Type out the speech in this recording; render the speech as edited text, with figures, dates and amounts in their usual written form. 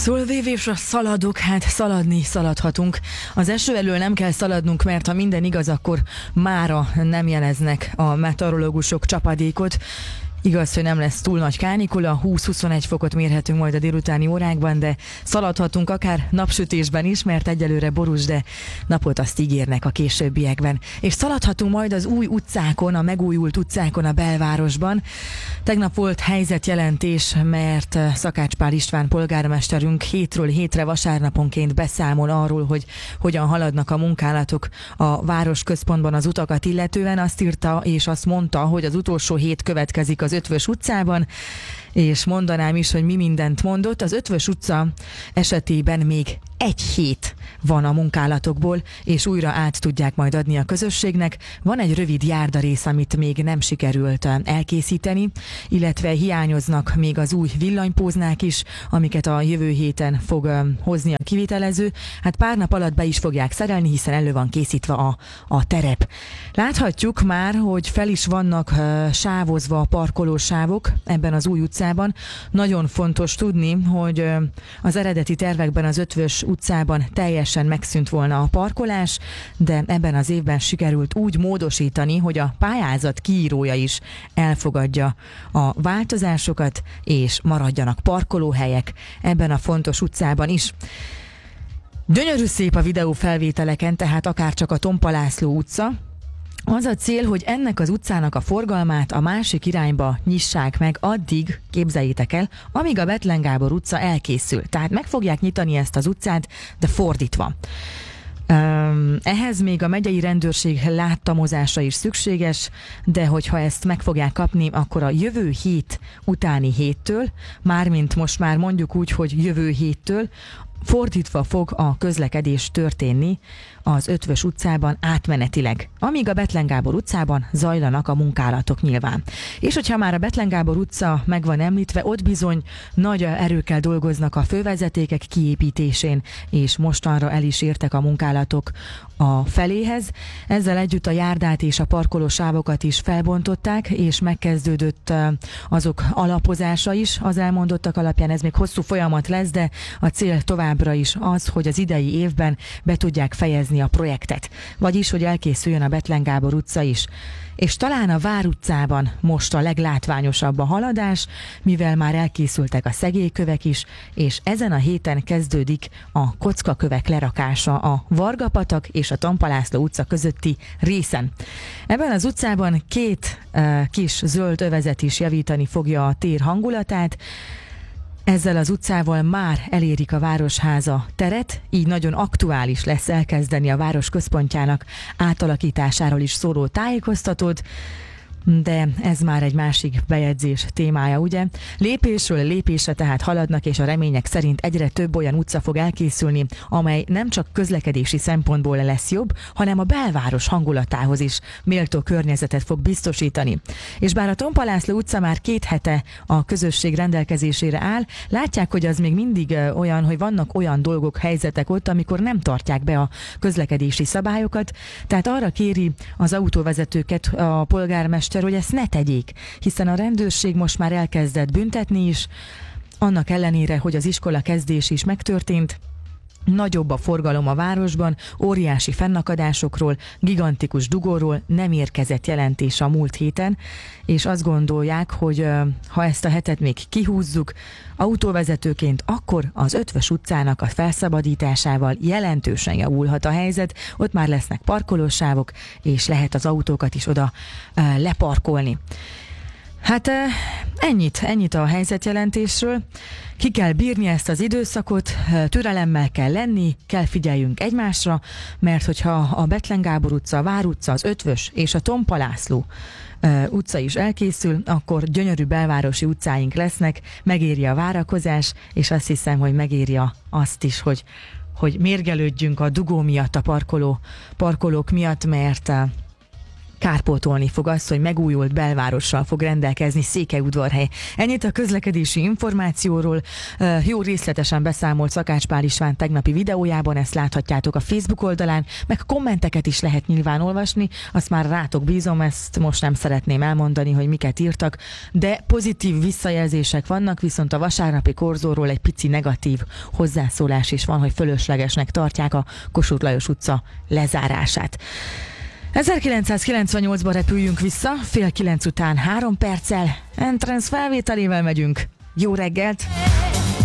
Szolvévésre szaladok, hát szaladni szaladhatunk. Az eső elől nem kell szaladnunk, mert ha minden igaz, akkor mára nem jeleznek a meteorológusok csapadékot. Igaz, hogy nem lesz túl nagy kánikula, 20-21 fokot mérhetünk majd a délutáni órákban, de szaladhatunk akár napsütésben is, mert egyelőre borús, de napot azt ígérnek a későbbiekben. És szaladhatunk majd az új utcákon, a megújult utcákon a belvárosban. Tegnap volt helyzetjelentés, mert Szakács Pál István polgármesterünk hétről hétre vasárnaponként beszámol arról, hogy hogyan haladnak a munkálatok a városközpontban az utakat illetően. Azt írta és azt mondta, hogy az utolsó hét következik az Ötvös utcában, és mondanám is, hogy mi mindent mondott. Az Ötvös utca esetében még egy hét van a munkálatokból, és újra át tudják majd adni a közösségnek. Van egy rövid járdarész, amit még nem sikerült elkészíteni, illetve hiányoznak még az új villanypóznák is, amiket a jövő héten fog hozni a kivitelező. Hát pár nap alatt be is fogják szerelni, hiszen elő van készítve a terep. Láthatjuk már, hogy fel is vannak sávozva a parkolósávok ebben az új utcában. Nagyon fontos tudni, hogy az eredeti tervekben az Ötvös utcában teljesen megszűnt volna a parkolás, de ebben az évben sikerült úgy módosítani, hogy a pályázat kiírója is elfogadja a változásokat, és maradjanak parkolóhelyek ebben a fontos utcában is. Gyönyörű szép a videófelvételeken, tehát akár csak a Tompa László utca. Az a cél, hogy ennek az utcának a forgalmát a másik irányba nyissák meg addig, képzeljétek el, amíg a Bethlen Gábor utca elkészül. Tehát meg fogják nyitani ezt az utcát, de fordítva. Ehhez még a megyei rendőrség láttamozása is szükséges, de hogyha ezt meg fogják kapni, akkor a jövő hét utáni héttől, mármint most már mondjuk úgy, hogy jövő héttől, fordítva fog a közlekedés történni az Ötvös utcában átmenetileg, amíg a Bethlen Gábor utcában zajlanak a munkálatok nyilván. És hogyha már a Bethlen Gábor utca meg van említve, ott bizony nagy erőkkel dolgoznak a fővezetékek kiépítésén, és mostanra el is értek a munkálatok a feléhez. Ezzel együtt a járdát és a parkolósávokat is felbontották, és megkezdődött azok alapozása is. Az elmondottak alapján ez még hosszú folyamat lesz, de a cél továbbra is az, hogy az idei évben be tudják fejezni a projektet. Vagyis, hogy elkészüljön a Bethlen Gábor utca is. És talán a Vár utcában most a leglátványosabb a haladás, mivel már elkészültek a szegélykövek is, és ezen a héten kezdődik a kockakövek lerakása a Varga-patak és a Tompa László utca közötti részen. Ebben az utcában két kis zöld övezet is javítani fogja a tér hangulatát. Ezzel az utcával már elérik a Városháza teret, így nagyon aktuális lesz elkezdeni a város központjának átalakításáról is szóló tájékoztatót, de ez már egy másik bejegyzés témája, ugye? Lépésről lépésre tehát haladnak, és a remények szerint egyre több olyan utca fog elkészülni, amely nem csak közlekedési szempontból lesz jobb, hanem a belváros hangulatához is méltó környezetet fog biztosítani. És bár a Tompa László utca már 2 hete a közösség rendelkezésére áll, látják, hogy az még mindig olyan, hogy vannak olyan dolgok, helyzetek ott, amikor nem tartják be a közlekedési szabályokat, tehát arra kéri az autóvezetőket a polgármester, hogy ezt ne tegyék, hiszen a rendőrség most már elkezdett büntetni is, annak ellenére, hogy az iskola kezdés is megtörtént. Nagyobb a forgalom a városban, óriási fennakadásokról, gigantikus dugóról nem érkezett jelentés a múlt héten, és azt gondolják, hogy ha ezt a hetet még kihúzzuk, autóvezetőként, akkor az Ötvös utcának a felszabadításával jelentősen javulhat a helyzet, ott már lesznek parkolósávok, és lehet az autókat is oda leparkolni. Hát ennyit a helyzetjelentésről. Ki kell bírni ezt az időszakot, türelemmel kell lenni, kell figyeljünk egymásra, mert hogyha a Bethlen Gábor utca, a Vár utca, az Ötvös és a Tompa László utca is elkészül, akkor gyönyörű belvárosi utcáink lesznek, megéri a várakozás, és azt hiszem, hogy megéri azt is, hogy mérgelődjünk a dugó miatt, a parkolók miatt, mert kárpótolni fog az, hogy megújult belvárossal fog rendelkezni Székelyudvarhely. Ennyit a közlekedési információról. Jó részletesen beszámolt Szakács Pál István tegnapi videójában, ezt láthatjátok a Facebook oldalán, meg kommenteket is lehet nyilván olvasni, azt már rátok bízom, ezt most nem szeretném elmondani, hogy miket írtak, de pozitív visszajelzések vannak, viszont a vasárnapi korzóról egy pici negatív hozzászólás is van, hogy fölöslegesnek tartják a Kossuth Lajos utca lezárását. 1998-ba repüljünk vissza, 8:30 után 3 perccel, Entrance felvételével megyünk. Jó reggelt!